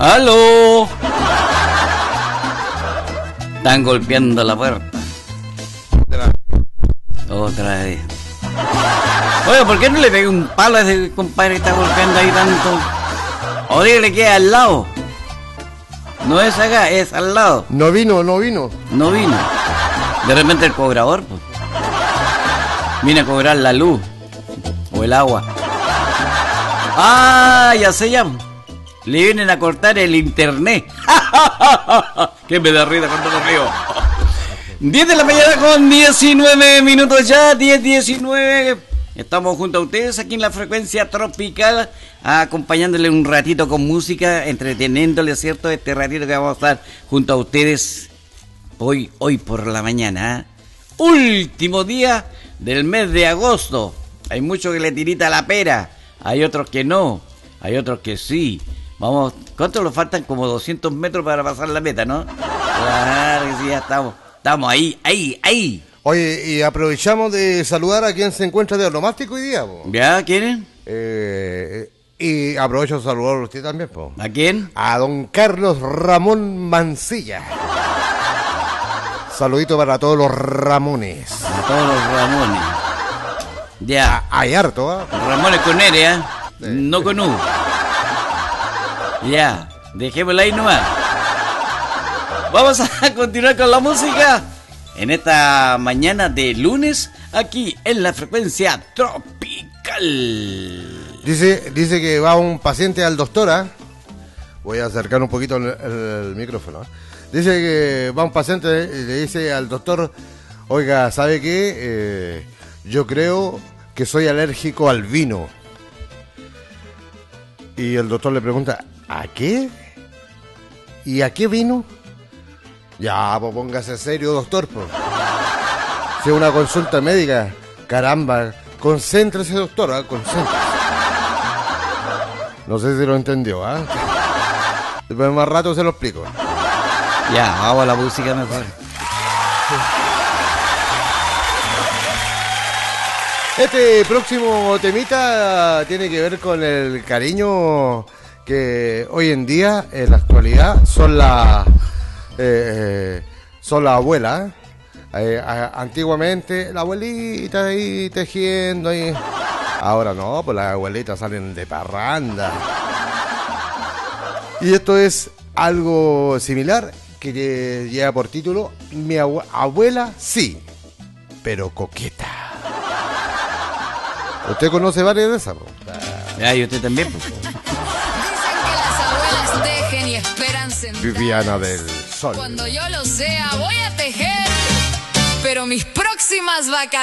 ¡Aló! Están golpeando la puerta. Otra vez. Oye, ¿por qué no le pegué un palo a ese compadre que está golpeando ahí tanto? O dígale que es al lado. No es acá, es al lado. No vino. No vino. De repente el cobrador, pues, viene a cobrar la luz o el agua. Ah, ya se llama. Le vienen a cortar el internet. Que me da risa cuando me río. 10 de la mañana con 19 minutos ya, 10:19. Estamos junto a ustedes aquí en la frecuencia tropical, acompañándole un ratito con música, entreteniéndole, ¿cierto? Este ratito que vamos a estar junto a ustedes hoy por la mañana, ¿eh? Último día del mes de agosto. Hay muchos que le tirita la pera, hay otros que no, hay otros que sí. Vamos, ¿cuánto nos faltan? Como 200 metros para pasar la meta, ¿no? Claro que sí, ya estamos ahí. Oye, y aprovechamos de saludar a quien se encuentra de onomástico hoy día, po. ¿Ya? ¿Quieren? Y aprovecho de saludarlo a usted también, po. ¿A quién? A don Carlos Ramón Mancilla. Saludito para todos los Ramones. A todos los Ramones. Ya. Hay harto, ¿ah? Ramones con R, ¿eh? Sí. No con U. Ya, dejémosla ahí nomás. Vamos a continuar con la música en esta mañana de lunes, aquí en la frecuencia tropical. Dice que va un paciente al doctor, ¿ah? Voy a acercar un poquito el micrófono, ¿ah? Dice que va un paciente y le dice al doctor: oiga, ¿sabe qué? Yo creo que soy alérgico al vino. Y el doctor le pregunta: ¿a qué? ¿Y a qué vino? Ya, pues póngase serio, doctor, pues. Si es una consulta médica, caramba, concéntrese, doctor, ¿eh? Concéntrese. No sé si lo entendió, ¿ah? Después más rato se lo explico. Ya, vamos a la música mejor. Este próximo temita tiene que ver con el cariño que hoy en día, en la actualidad, son las abuelas. Antiguamente la abuelita ahí tejiendo ahí. Ahora no, pues las abuelitas salen de parranda. Y esto es algo similar que lleva por título Mi abuela sí, pero coqueta. ¿Usted conoce varias de esas? Ya, y usted también, pues. Dicen que las abuelas tejen y esperan sentar. Viviana del Sol. Cuando yo lo sea, voy a tejer, pero mis próximas vacaciones